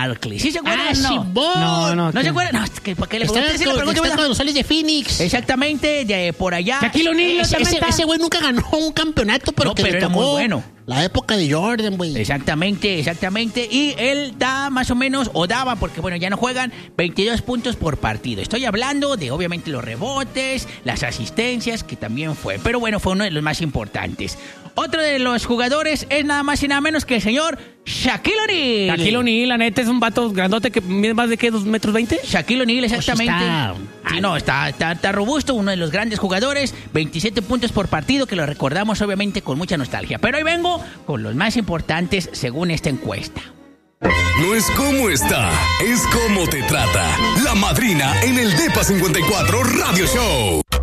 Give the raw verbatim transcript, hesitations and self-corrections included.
Barkley. ¿Sí se acuerdan? Ah, no? Simón. No, no, ¿No ¿qué? se acuerdan? No, es que, ¿para qué le Está usted sí le pregunto, con ¿verdad? los soles de Phoenix. Exactamente, de por allá. Shaquille O'Neal Ese, también ese, está. ese güey nunca ganó un campeonato, pero No, que pero le era tocó muy bueno. La época de Jordan, güey. Exactamente, exactamente. Y él da más o menos, o daba, porque bueno, ya no juegan, veintidós puntos por partido. Estoy hablando de obviamente los rebotes, las asistencias, que también fue. Pero bueno, fue uno de los más importantes. Otro de los jugadores es nada más y nada menos que el señor Shaquille O'Neal. Shaquille O'Neal, la neta, es un vato grandote que mide más de, ¿qué? ¿dos metros veinte? Shaquille O'Neal, exactamente. Pues está- Sí, no, está, está, está robusto, uno de los grandes jugadores, veintisiete puntos por partido, que lo recordamos obviamente con mucha nostalgia. Pero hoy vengo con los más importantes según esta encuesta. No es cómo está, es cómo te trata. La madrina en el Depa cincuenta y cuatro Radio Show.